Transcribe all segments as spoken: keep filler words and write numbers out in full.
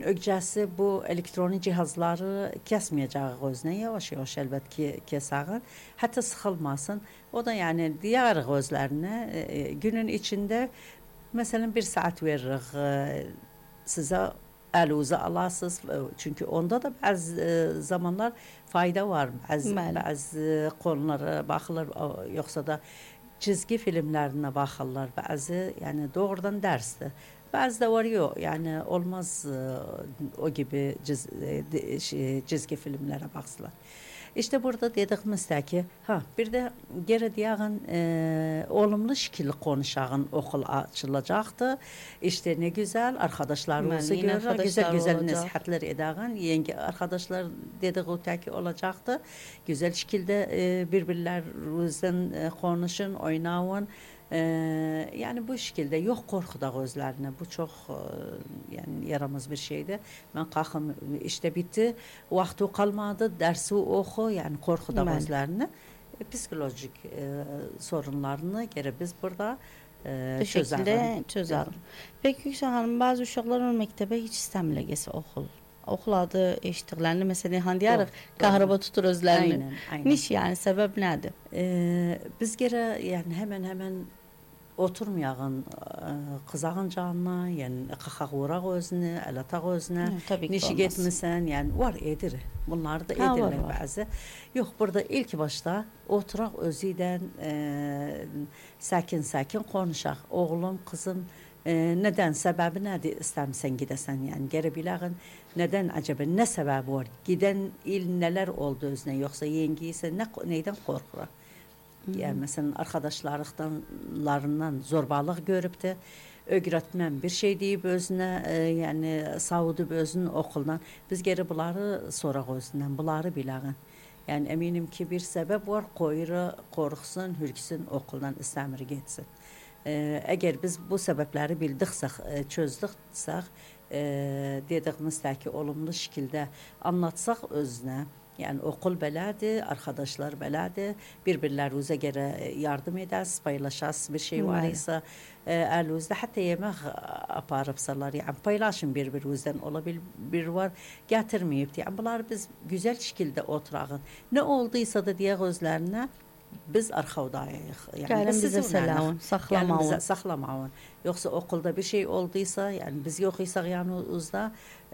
ögcəsi bu elektronik cihazları kəsməyəcək özünə, yavaş-yavaş əlbət ki, kəsəğin, hətta sıxılmasın. O da yəni deyərək özlərinə e, günün içində məsələn bir saat veririk e, sizə əlinizə alasınız. Çünki onda da bəzi e, zamanlar fayda var. Bəzi, bəzi konulara baxılır, yoxsa da çizgi filmlərinə baxırlar. Bəzi yəni doğrudan dərsdir. Bəzi də var yox, yəni olmaz e, o gibi ciz, e, çizgi filmlərə baxsınlar. İşte burada dediyimizdə ki, ha bir də geri deyəğin e, olumlu şəkilli konuşağın okul açılacaqdı. İşte ne güzel arkadaşlarımızı görür, güzel güzel nəsihətlər edəğin, yeni arkadaşlar dediği təki olacaqdı. Güzel şəkildə e, bir-birlərinizdən e, konuşun, oynayın. Ee, yani bu şekilde yok korkuda gözlerine, bu çok e, yani yaramaz bir şeydi. Ben kalkım işte bitti, vakti kalmadı, dersi oku yani korkuda gözlerine e, psikolojik e, sorunlarını geri biz burada e, çözelim. çözelim. Peki Yüksel Hanım, bazı uşaqlar o məktəbə heç istəmirlər gəlsə oxul. Okul adı eşitdiklərini mesela hani diyarıq kahraba tutur özlərini. Aynen, aynen. Niş yani sebep nedir? Ee, biz geri yani hemen hemen oturmayağın kızağın canına, yani kakak uğraq özünü, əlataq özünə, nişi getmişsən, yani var edir. Bunlar da edirlər bəzi. Yox, burada ilk başta oturaq özüylə e, sakin-sakin konuşaq. Oğlum, kızım, e, nədən, səbəbi nədir istəmirsən gidəsən, yəni gələ biləğin, nədən acaba, nə səbəbi var? Gidən il nələr oldu özünə, yoxsa yengi isə nə, neydən qorxurar? Yani mesela arkadaşlarından zorbalık görüp de öğretmen bir şey deyip özüne e, yani savudub özünün okuldan biz geri bunları soraq özündən, bunları biləğin. Yani eminim ki bir sebep var, koyuru qorxsun, hürksün, okuldan istəmir getsin. E, eğer biz bu sebepleri bildiksek, e, çözdüksek, e, dediyimizdə ki olumlu şekilde anlatsaq özünə, yani okul belədir, arkadaşlar belədir, bir-birlərinizə görə yardım edəsiz, paylaşasız bir şey var ise əlinizdə, hətta yemək aparıbsalar, yani paylaşın bir-birinizdən, ola bir var, gətirməyibdir. Yani bunları biz güzel şekilde oturağın. Ne olduysa da deyək özlərinə, biz arxavdayıq. Yani gəlin bizə səlamın, saxlamağın. Gəlin bizə saxlamağın. Yoxsa okulda bir şey olduysa, yani biz yoxuysaq yanınızda,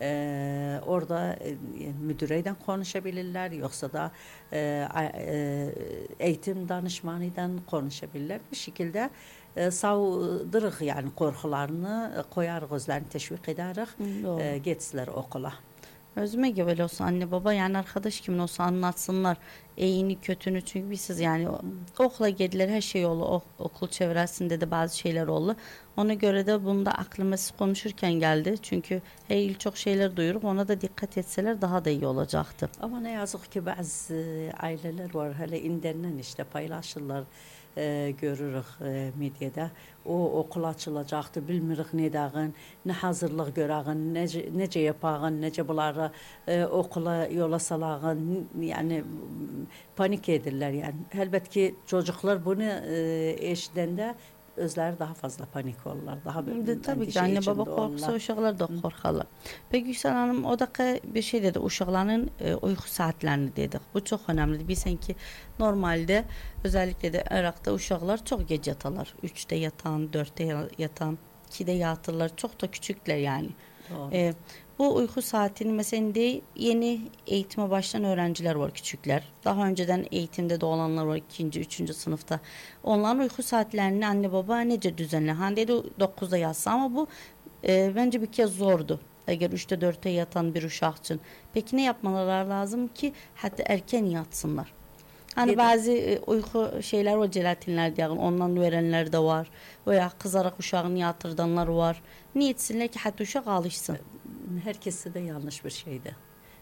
e, orada e, müdüreyden konuşabilirler, yoksa da e, e, eğitim danışmanıyla konuşabilirler. Bir şekilde e, savdırıq, yani korkularını koyarıq, özlərini teşvik edərik, e, getsizlər okula. Özüme gibi olsa anne baba yani arkadaş kimin olsa anlatsınlar iyini kötünü, çünkü biz siz yani okula geldiler, her şey oldu, ok, okul çevresinde de bazı şeyler oldu. Ona göre de bunda aklıma siz konuşurken geldi, çünkü her yıl çok şeyler duyuruk, ona da dikkat etseler daha da iyi olacaktı. Ama ne yazık ki bazı aileler var, hele internetten işte paylaşırlar. E, görürük e, medyada. O okul açılacaktı, bilmirik ne dağın, ne hazırlık görağın, nece, nece yapağın, nece bunları e, okula yola salağın, yani panik edirlər. Yani elbette ki çocuklar bunu e, eşidəndə özləri daha fazla panik olurlar. Daha bir tabii ki anne baba korksa uşaqlar da korkarlar. Peki Yüksel Hanım, o dakika bir şey dedi, uşaqların e, uyku saatlerini dedik. Bu çok önemli. Bilsen ki normalde özellikle de Irak'ta uşaqlar çok geç yatarlar. Üçte yatan, dörtte yatan, ikide yatırlar. Çok da küçükler yani. E, bu uyku saatini mesela de yeni eğitime başlayan öğrenciler var, küçükler. Daha önceden eğitimde de olanlar var, ikinci, üçüncü sınıfta. Onların uyku saatlerini anne baba nece düzenli? Hani dedi dokuzda yatsa, ama bu e, bence bir kez zordu. Eğer üçte dörtte yatan bir uşaq için. Peki ne yapmaları lazım ki hatta erken yatsınlar? Hani Dedim. bazı e, uyku şeyler var, jelatinler diye, ondan verenler de var. Veya kızarak uşağını yatırdanlar var. Niye etsinler ki hatta uşaq alışsın? Herkesi de yanlış bir şeydi.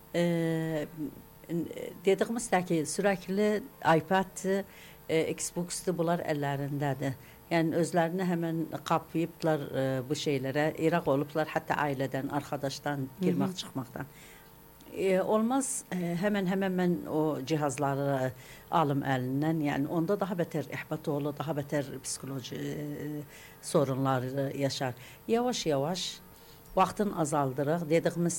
Ee, dediğimizdə ki sürekli iPad, e, Xbox'tu, bunlar ellerindədir. Yani özlerini hemen kapayıplar e, bu şeylere, irak oluplar, hatta aileden, arkadaştan girmek, Hı -hı. çıkmaktan. E, olmaz e, hemen hemen ben o cihazları alım elinden, yani onda daha beter ihbat olur, daha beter psikoloji e, sorunlar yaşar. Yavaş yavaş vaktin azaldırıq, dediğimiz